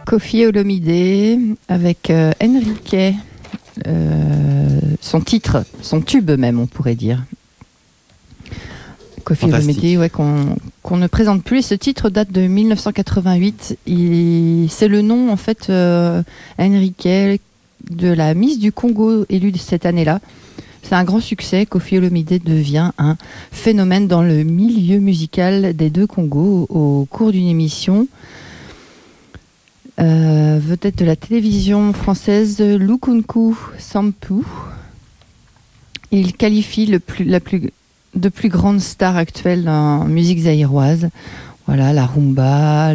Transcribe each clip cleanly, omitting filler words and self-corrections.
Koffi Olomide avec Enrique, son titre, son tube même, on pourrait dire. Koffi Olomide, ouais, qu'on ne présente plus. Et ce titre date de 1988. C'est le nom, en fait, Enrique, de la Miss du Congo élue cette année-là. C'est un grand succès. Koffi Olomide devient un phénomène dans le milieu musical des deux Congos au cours d'une émission. Vedette de la télévision française, Lukunku Sampu. Il qualifie de plus grande star actuelle en musique zaïroise. Voilà, la rumba,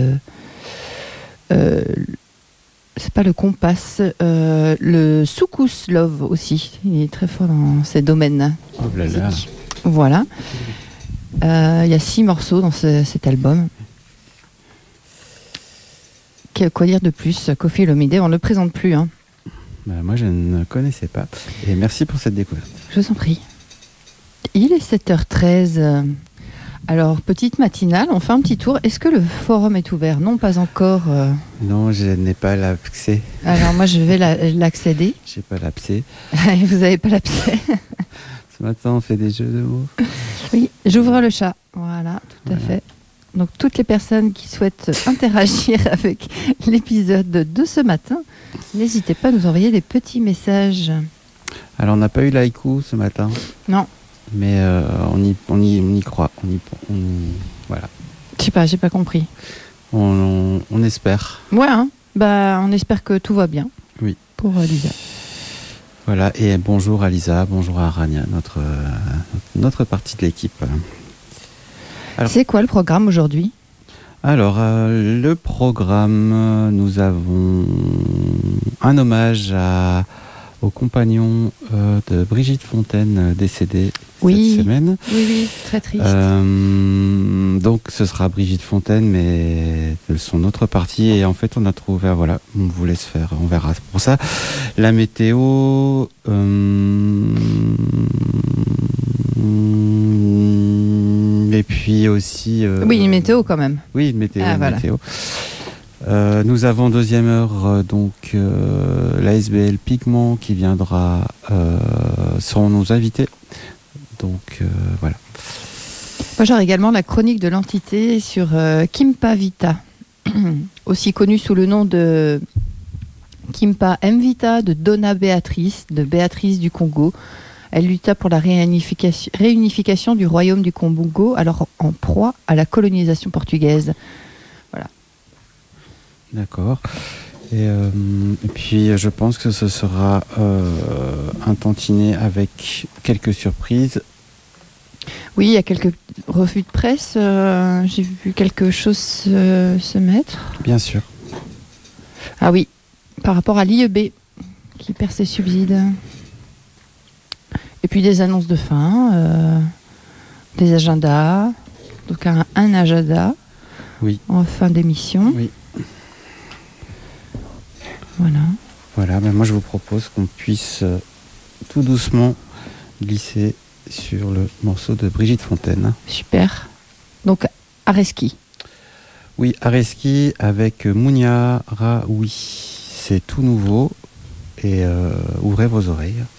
c'est pas le compas, le soukous love aussi. Il est très fort dans ces domaines. Oh là là. Voilà. Il y a 6 morceaux dans cet album. Quoi dire de plus? Koffi Olomide, on ne le présente plus. Hein. Moi, je ne connaissais pas. Et merci pour cette découverte. Je vous en prie. Il est 7h13. Alors, petite matinale, on fait un petit tour. Est-ce que le forum est ouvert? Non, pas encore. Non, je n'ai pas l'accès. Alors, moi, je vais l'accéder. J'ai pas l'accès. Vous n'avez pas l'accès? Ce matin, on fait des jeux de mots. Oui, j'ouvre le chat. Voilà, tout à fait. Donc, toutes les personnes qui souhaitent interagir avec l'épisode de ce matin, n'hésitez pas à nous envoyer des petits messages. Alors, on n'a pas eu l'haïku ce matin. Non. Mais on y croit. Voilà. Je sais pas, j'ai pas compris. On espère. Ouais, hein. On espère que tout va bien. Oui. Pour Lisa. Voilà, et bonjour à Lisa, bonjour à Rania, notre partie de l'équipe. Alors, c'est quoi le programme aujourd'hui? Alors, le programme, nous avons un hommage aux compagnons de Brigitte Fontaine, décédée cette semaine. Oui, très triste. Donc, ce sera Brigitte Fontaine, mais de son autre partie. Et en fait, on a trouvé, voilà, on vous laisse faire, on verra pour ça. La météo... et puis aussi... oui, une météo quand même. Oui, une météo. Voilà. Météo. Nous avons deuxième heure donc l'ASBL Pigment qui viendra seront nos invités. Donc voilà. Moi j'aurai également la chronique de l'entité sur Kimpa Vita, aussi connue sous le nom de Kimpa Mvita, de Donna Béatrice, de Béatrice du Congo. Elle lutta pour la réunification du royaume du Congo, alors en proie à la colonisation portugaise. Voilà. D'accord. Et puis je pense que ce sera un tantinet avec quelques surprises. Oui, il y a quelques revues de presse. J'ai vu quelque chose se mettre. Bien sûr. Ah oui, par rapport à l'IEB qui perd ses subsides. Et puis des annonces de fin, des agendas. Donc un agenda en fin d'émission. Oui. Voilà, moi je vous propose qu'on puisse tout doucement glisser sur le morceau de Brigitte Fontaine. Super. Donc Areski. Oui, Areski avec Mounia Raoui. C'est tout nouveau et ouvrez vos oreilles.